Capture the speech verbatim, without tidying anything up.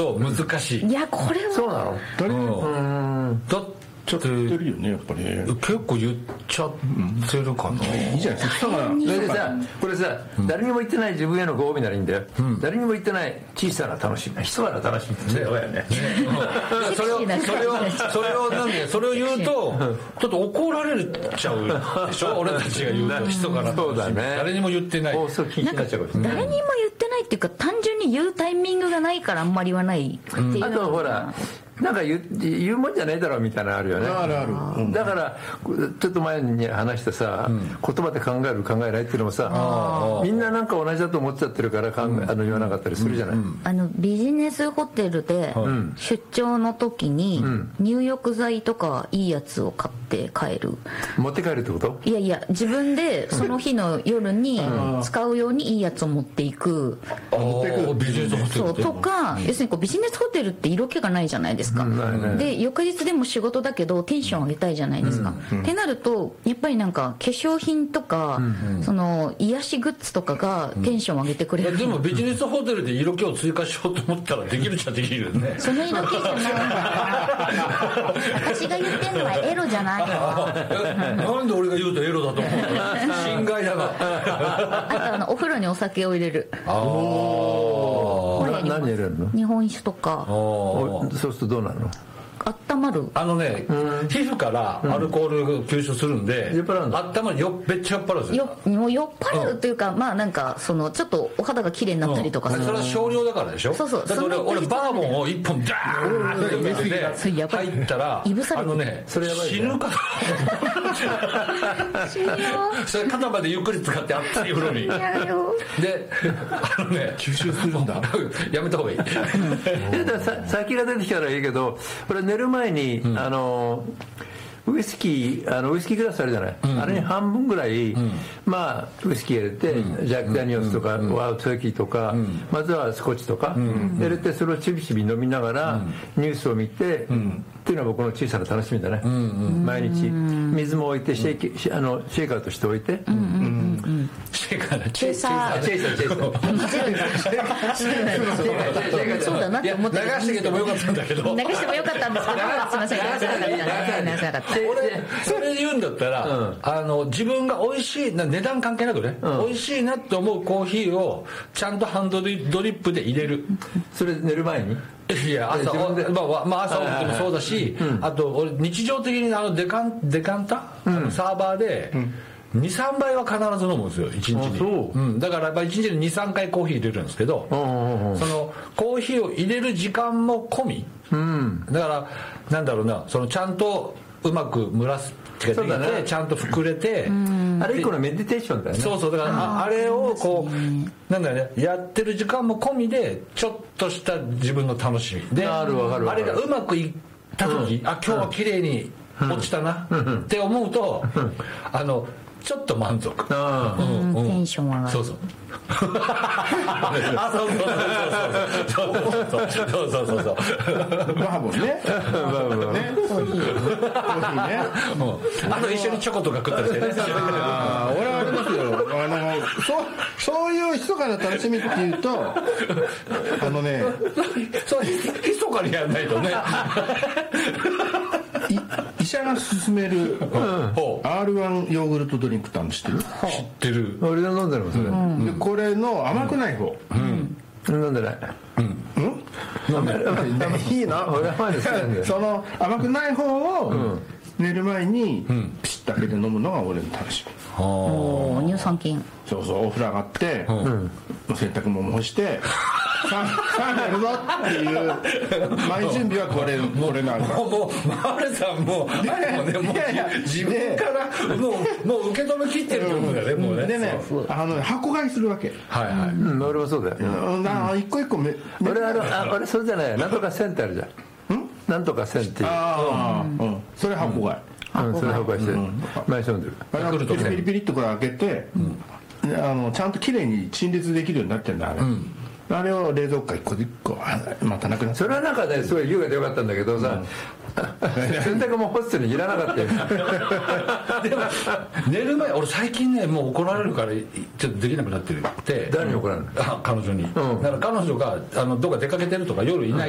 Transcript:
と難しい。 いやこれはそうなの。 うんだちょっと言ってるよねやっぱりね。 結構言っちゃってるかな。 いいじゃないですか。 それでさこれさ、うん、誰にも言ってない自分へのご褒美ならいいんだよ、うん、誰にも言ってない小さな楽しみ、ひそかな楽しみってそうやね。 それをそれをそれをなんでそれを言うとちょっと怒られちゃうでしょ。俺たちが言うとひそかな楽しみ。そうだね。誰にも言ってない。 おそう気になっちゃうかもしれない。 誰にも言ってないっていうか単純に言うタイミングがないからあんまり言わないっていう、うん、 あとほらなんか 言, 言うもんじゃねえだろみたいなのあるよね。 あるある、うん、 だからちょっと前に話したさ、うん、言葉で考える考えないっていうのもさ、みんななんか同じだと思っちゃってるから考え、うん、あの言わなかったりするじゃない、うん、 あのビジネスホテルで出張の時に入浴剤とかいいやつを買って帰る。 持って帰るってこと？ いやいや自分でその日の夜に使うようにいいやつを持っていく。 持っていくビジネスホテルそうとか、要するにこうビジネスホテルって色気がないじゃないですか。うん、で翌日でも仕事だけどテンション上げたいじゃないですか、うんうん、ってなるとやっぱりなんか化粧品とか、うんうん、その癒しグッズとかがテンション上げてくれる、 うん、でもビジネスホテルで色気を追加しようと思ったらできるっちゃできるよね。 その色気じゃない私が言ってんのはエロじゃないよなんで俺が言うとエロだと思うの心外だなあとあのお風呂にお酒を入れる。ああ何入れるの？ 日本酒とか。 そうするとどうなの？ 温まる。 あのね、うん、皮膚からアルコールが吸収するんで、 うん、 温まるよめっちゃ酔っ払うんですよ。 よもう酔っ払うというか、うん、まあなんかそのちょっとお肌が綺麗になったりとかする、 うん、それは少量だからでしょ。 そうそう。 だって俺俺バーボンを一本ダーッと入れて入ったらあのねそれやばい死ぬか死ぬよそれ肩までゆっくり使って熱い風呂にであのね吸収するんだやめた方がいいさ先が出てきたらいいけどこれ寝る前に、うん、あのウイスキーあのウイスキーグラスあるじゃない、うん、あれに半分ぐらい、うん、まあウイスキー入れて、うん、ジャック・ダニエルズとか、うん、ワウトゥーキーとか、うん、まずはスコッチとか、うん、入れてそれをちびちび飲みながら、うん、ニュースを見て、うん、っていうのは僕の小さな楽しみだね、うん、毎日水も置いてシェイキ、うん、あのシェイカーとして置いて、うんうんうん、 シェイカーチェイサーチェイサーチェイサーそうだなって思って流してけてもよかったんだけど流してもよかったんですけどすいません流せなかった俺それで言うんだったら、うん、あの自分が美味しい値段関係なくね、うん、美味しいなって思うコーヒーをちゃんとハンドドリップで入れる。 それ寝る前にいや朝、まあ、まあ朝起きてもそうだし、うん、あと俺日常的にあのデカンデカンタ、うん、サーバーで、うん、にさんばいは必ず飲むんですよいちにちに。そう、うん、だからやっぱいちにちににさんかいコーヒー入れるんですけど、うん、そのコーヒーを入れる時間も込み、うん、だからなんだろうなそのちゃんとうまく蒸らすができて、ね、ちゃんと膨れて、 あれ以降のメディテーションだよね。 そうそうだから あ, あれをこうなんだよねやってる時間も込みでちょっとした自分の楽しみであるわかるわかるあれがうまくいった時、うん、あ今日は綺麗に落ちたな、うん、って思うと、うん、あのちょっと満足、 うんうん、テンション上がる。 そうそうあそうそうそうそうそうそうそうバーボンねバーボンねコーヒーコーヒーねあと一緒にチョコとか食ったりしてねあ俺はありますよあのそうそういう密かな楽しみっていうとあのねそう密かにやらないとね医者が勧める アールワン ヨーグルトドリンクってあるの知ってる？ 知ってる。 俺が飲んでるもんそれ、うん、 でこれの甘くない方、 うんうん、飲んでない、うん、飲んでないいいな俺は前ですねその甘くない方を寝る前にピシッと開けて飲むのが俺の楽しみ。 おー乳酸菌。 そうそうお風呂上がって、うん、洗濯物干してさあやるぞっていう前準備はこれこれなんかもうもうマーレさんもあれもねもう自分からもうもう受け止め切ってると思うんだねもうねでねあの箱買いするわけ。 はいはい、うん、俺もそうだよ、 うん、だ一個一個め俺あのあ俺それじゃないなんとか線ってあるじゃんんなんとか線っていうああ、うん、それ箱買い、 うん、それ箱買いして、うん、毎日飲んでるあれピリピリピリっとこれ開けて、うん、あのちゃんときれいに陳列できるようになってるんだあれ、うんあれを冷蔵庫から一個一個またなくなった。 それはなんかねすごい優雅でよかったんだけどさ、うん、洗濯も干すのにいらなかったよでも寝る前俺最近ねもう怒られるからちょっとできなくなってるって。 誰に怒られるの？ あ彼女に、うん、だから彼女があのどっか出かけてるとか夜いない